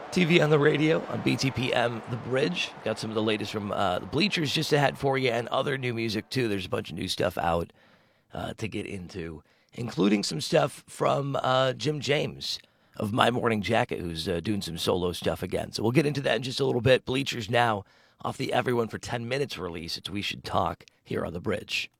TV on the radio on BTPM The Bridge. Got some of the latest from the Bleachers just ahead for you, and other new music too. There's a bunch of new stuff out to get into, including some stuff from Jim James of My Morning Jacket, who's doing some solo stuff again. So we'll get into that in just a little bit. Bleachers now off the Everyone for 10 Minutes release. It's We Should Talk here on The Bridge.